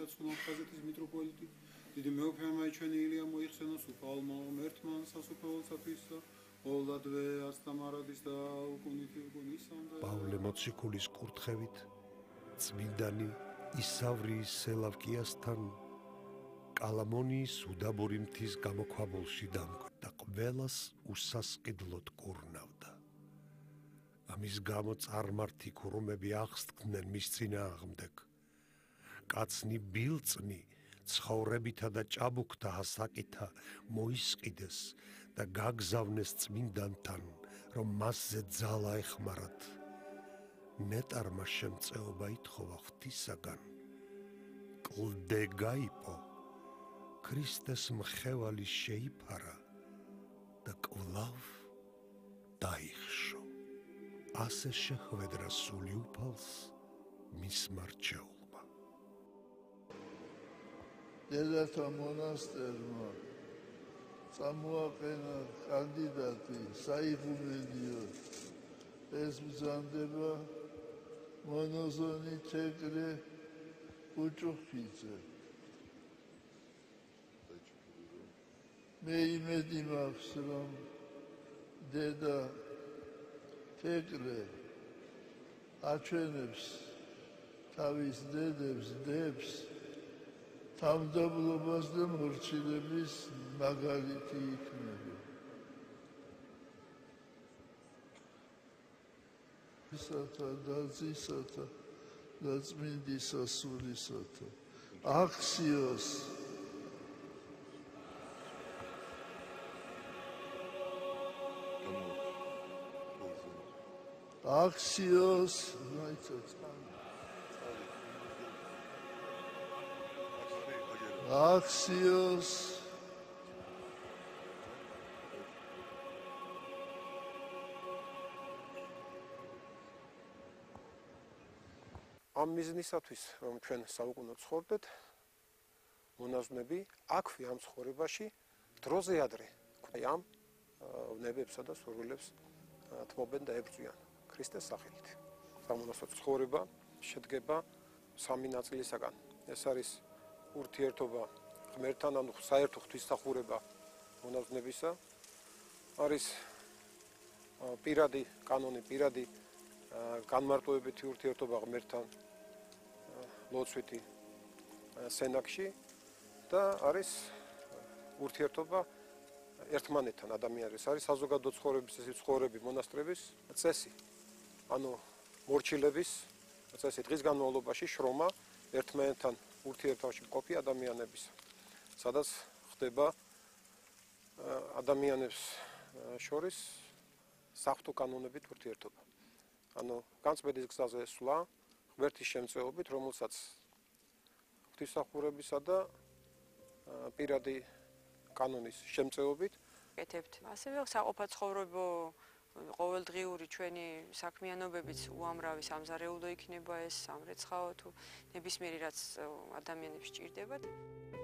გააცნო აფხაზეთის მიტროპოლიტი დიდი მეუფემა ჩვენი ილია მოიხსენოს უფალმა ერთმან სასუფეველსათვის ყოვლადვე ასტამარადის და უკუნისამდე პავლე მოციქულის კურთხევით წმინდანი ისავრიის სელავკიასთან კალამონიის უდაბური მთის გამოქვაბულში დამკვიდრდა და ყველას უსასყიდლოდ კურნავდა. ამის გამო წარმართი ქურუმები აღსდგნენ მის წინააღმდეგ. კაცნი ბილწნი ცხოვრებითა და ჭაბუკთა ასაკითა მოისყიდეს და გაგზავნეს წმინდანთან, რომ მასზე ძალა ეხმარათ. ნეტარმა შემწეობა ითხოვა ღვთისაგან. კლდე გაიპო, ქრისტეს მხევალი შეიფარა და კვლავ დაიხშო. ასე შეხვედრა სული უფალს მისმა რჩეულმა. დედათა მონასტერმა წამოაყენა კანდიდატი საიღუმედიოდ. ეს ბრძანდება მონოზონი თეკრე უჭუხიძე. მე იმედი მაქვს, რომ დედა თეკრე აჩვენებს თავის დებს თავმდაბლობას და მორჩილების მაგალითი იქნება. ისათა დაზისათა და წმინდისა სულისათა აქციოს Axios ამ მიზნისათვის, რომ ჩვენ საუკუნოდ ცხოვრდეთ, მონაზვნები აქვე ამ ცხოვრებაში დროზე ადრე ამ ვნებებსა და სურვილებს თმობენ და ებრძვიან ქრისტეს სახელით. სამონასტრო ცხოვრება შედგება სამი ნაწილისაგან. ეს არის ურთიერთობა ღმერთთან, ანუ საერთო ღვთისმსახურება მონაზვნებისა. არის პირადი კანონი, პირადი განმარტოებითი ურთიერთობა ღმერთთან ლოცვითი სენაკში და არის ურთიერთობა ერთმანეთთან ადამიანის. არის საზოგადო ცხოვრების ცხოვრები მონასტრების წესი. ანუ მორჩილების წესი დღის განმავლობაში შრომა ერთმანეთთან ურთიერთობაში მყოფი ადამიანების, სადაც ხდება ადამიანებს შორის საღვთო კანონებით ურთიერთობა. ანუ განწმენდის გზაზე სვლა ღმერთის შემწეობით, რომელსაც ღვთისმსახურებისა და პირადი კანონის შემწეობით ეთებთ. ასევე საყოფაცხოვრებო ყოველდღიური ჩვენი საქმიანობებიც უამრავი სამზარეულო იქნება ეს სამრეცხაო თუ ნებისმიერი რაც ადამიანებს სჭირდებათ.